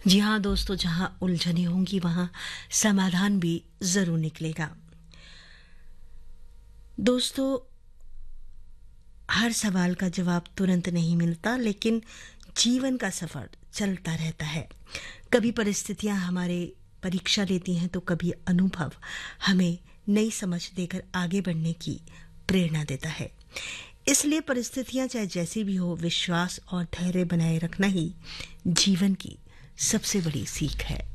जी हाँ दोस्तों, जहाँ उलझने होंगी वहाँ समाधान भी ज़रूर निकलेगा। दोस्तों, हर सवाल का जवाब तुरंत नहीं मिलता, लेकिन जीवन का सफ़र चलता रहता है। कभी परिस्थितियाँ हमारे परीक्षा लेती हैं तो कभी अनुभव हमें नई समझ देकर आगे बढ़ने की प्रेरणा देता है। इसलिए परिस्थितियाँ चाहे जैसी भी हो, विश्वास और धैर्य बनाए रखना ही जीवन की सबसे बड़ी सीख है।